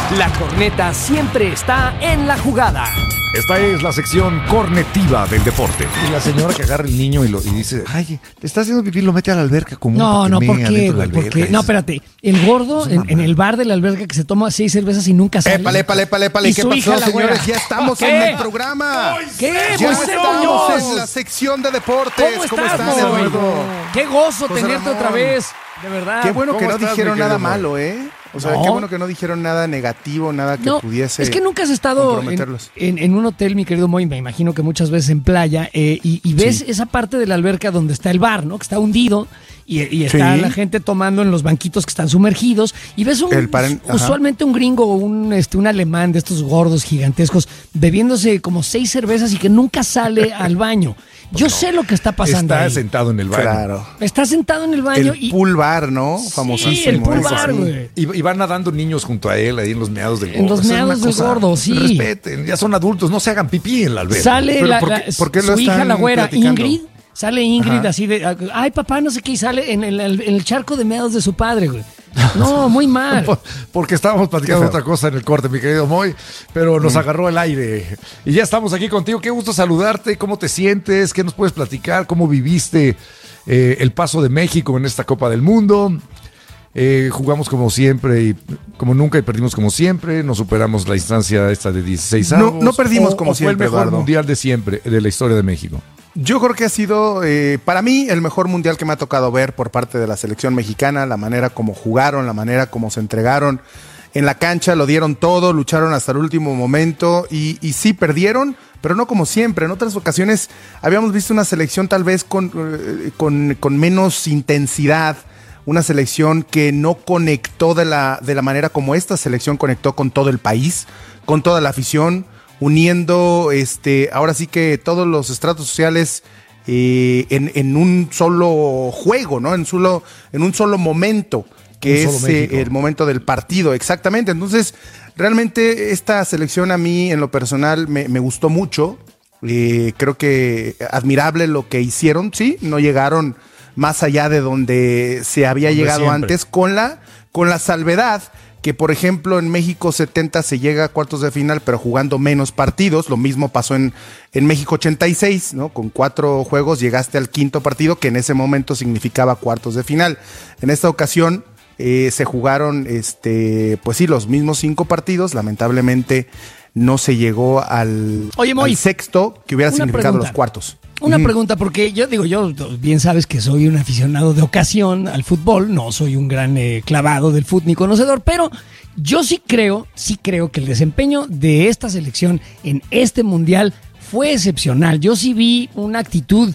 La corneta siempre está en la jugada. Esta es la sección cornetiva del deporte. Y la señora que agarra el niño y dice, ay, te está haciendo pipí, lo mete a la alberca común. No, ¿por qué? No, espérate. El gordo en el bar de la alberca que se toma 6 cervezas y nunca sale. Épale. ¿Qué pasó, señores? Ya estamos en el programa. ¿Qué? Ya Pues estamos en la sección de deportes. ¿Cómo estás, Eduardo? Qué gozo José tenerte Ramón. otra vez. De verdad. Qué bueno que no estás, dijeron mi nada querido malo, O sea, No. qué bueno que no dijeron nada negativo, nada que pudiese es que nunca has estado comprometerlos. en un hotel, mi querido Moy, me imagino que muchas veces en playa, y ves esa parte de la alberca donde está el bar, ¿no? Que está hundido y está Sí. la gente tomando en los banquitos que están sumergidos y ves usualmente un gringo o un alemán de estos gordos gigantescos bebiéndose como 6 cervezas y que nunca sale al baño. Yo sé lo que está pasando Está ahí. sentado en el baño. Claro. Está sentado en el baño El pool bar, ¿no? Famosísimo. Sí, el pool eso, bar, sí. güey. Y van nadando niños junto a él ahí en los meados del gordo. En los Eso es una meados del cosa- gordo, sí. Respeten, ya son adultos, no se hagan pipí en la alberca. Sale Pero ¿por qué lo su hija, están la güera, platicando? Ingrid. Sale Ingrid Ajá. así de, ay papá, no sé qué, y sale en el charco de meados de su padre, güey. No, muy mal. Porque estábamos platicando Qué feo. otra cosa en el corte, mi querido Moy, pero nos agarró el aire. Y ya estamos aquí contigo. Qué gusto saludarte. ¿Cómo te sientes? ¿Qué nos puedes platicar? ¿Cómo viviste el paso de México en esta Copa del Mundo? Jugamos como siempre y como nunca y perdimos como siempre. Nos superamos la instancia esta de 16 No- avos. no perdimos como Fue el siempre, mejor Eduardo. mundial de siempre, de la historia de México. Yo creo que ha sido, para mí, el mejor mundial que me ha tocado ver por parte de la selección mexicana, la manera como jugaron, la manera como se entregaron en la cancha, lo dieron todo, lucharon hasta el último momento y sí perdieron, pero no como siempre. En otras ocasiones habíamos visto una selección tal vez con menos intensidad, una selección que no conectó de la manera como esta selección conectó con todo el país, con toda la afición, uniendo ahora sí que todos los estratos sociales en un solo juego, ¿no? En un solo momento, que Un es solo México. el momento del partido, exactamente. Entonces, realmente esta selección a mí, en lo personal, me gustó mucho. Creo que admirable lo que hicieron, sí, no llegaron más allá de donde se había Donde llegado siempre. antes, con la salvedad que, por ejemplo, en México 70 se llega a cuartos de final, pero jugando menos partidos. Lo mismo pasó en México 86, ¿no? Con 4 juegos llegaste al 5º partido, que en ese momento significaba cuartos de final. En esta ocasión se jugaron, pues sí, los mismos 5 partidos. Lamentablemente no se llegó al Moy, 6º, que hubiera una significado pregunta. los cuartos. Una pregunta, porque yo bien sabes que soy un aficionado de ocasión al fútbol, no soy un gran clavado del fútbol ni conocedor, pero yo sí creo que el desempeño de esta selección en este mundial fue excepcional. Yo sí vi una actitud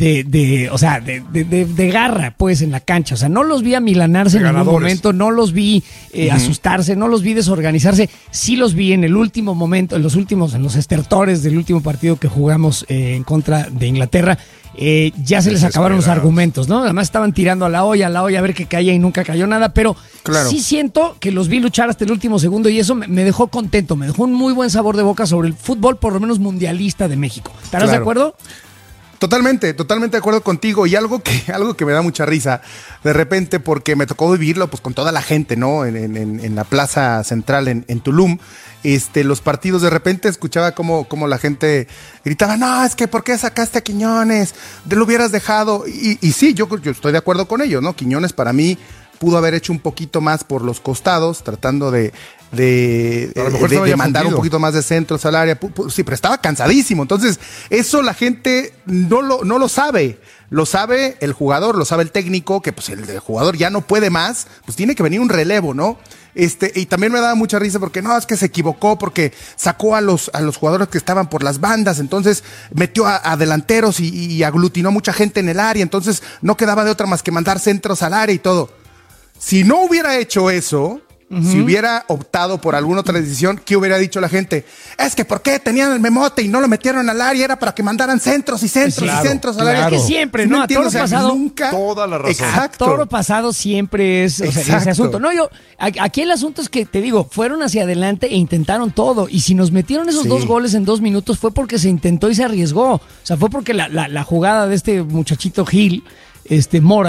de garra, pues, en la cancha. O sea, no los vi amilanarse en ningún ganadores. momento, no los vi asustarse, no los vi desorganizarse. Sí los vi en el último momento, en los estertores del último partido que jugamos en contra de Inglaterra. Ya se les acabaron los argumentos, ¿no? Además estaban tirando a la olla, a ver qué caía y nunca cayó nada, pero Claro. sí siento que los vi luchar hasta el último segundo y eso me dejó contento, me dejó un muy buen sabor de boca sobre el fútbol, por lo menos mundialista de México. ¿Estarás de Claro. acuerdo? Totalmente de acuerdo contigo. Y algo que me da mucha risa de repente, porque me tocó vivirlo pues con toda la gente, ¿no? En la plaza central en Tulum. Los partidos, de repente escuchaba como la gente gritaba, no, es que ¿por qué sacaste a Quiñones? Lo hubieras dejado. Y sí, yo estoy de acuerdo con ellos, ¿no? Quiñones para mí pudo haber hecho un poquito más por los costados, tratando de A lo mejor se había mandar un fundido. poquito más de centros al área. Sí, pero estaba cansadísimo. Entonces, eso la gente no lo sabe. Lo sabe el jugador, lo sabe el técnico, que pues el jugador ya no puede más, pues tiene que venir un relevo, ¿no? Y también me daba mucha risa porque no, es que se equivocó porque sacó a los jugadores que estaban por las bandas, entonces metió a delanteros y aglutinó mucha gente en el área, entonces no quedaba de otra más que mandar centros al área y todo. Si no hubiera hecho eso, si hubiera optado por alguna otra decisión, ¿qué hubiera dicho la gente? Es que ¿por qué tenían el memote y no lo metieron al área? Era para que mandaran centros y centros Claro, y centros al área. Es que siempre, ¿Sí me ¿no? A entiendes? toro O sea, pasado, nunca. toda la razón. Exacto. Toro pasado siempre es ese Exacto. asunto. No, aquí el asunto es que, te digo, fueron hacia adelante e intentaron todo. Y si nos metieron esos Sí. 2 goles en 2 minutos fue porque se intentó y se arriesgó. O sea, fue porque la jugada de este muchachito Gil, Mora,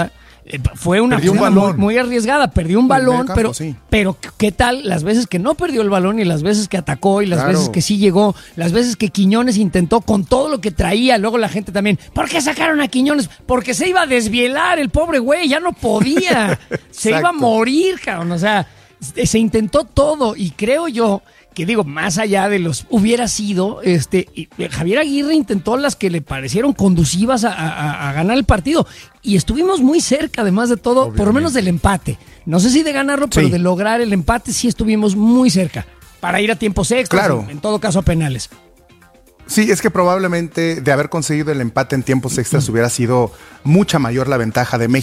Fue una Perdió un jugada balón. muy arriesgada, perdió un En el balón, medio campo, sí. pero ¿qué tal las veces que no perdió el balón y las veces que atacó y las Claro. veces que sí llegó, las veces que Quiñones intentó con todo lo que traía? Luego la gente también, ¿por qué sacaron a Quiñones? Porque se iba a desvielar el pobre güey, ya no podía, se iba a Exacto. morir, cabrón, o sea, se intentó todo y creo yo que digo, más allá de los hubiera sido, y Javier Aguirre intentó las que le parecieron conducivas a ganar el partido y estuvimos muy cerca, además de todo, por lo menos del empate. No sé si de ganarlo, pero Sí. de lograr el empate sí estuvimos muy cerca para ir a tiempos extras, Claro. en todo caso a penales. Sí, es que probablemente de haber conseguido el empate en tiempos extras hubiera sido mucha mayor la ventaja de México.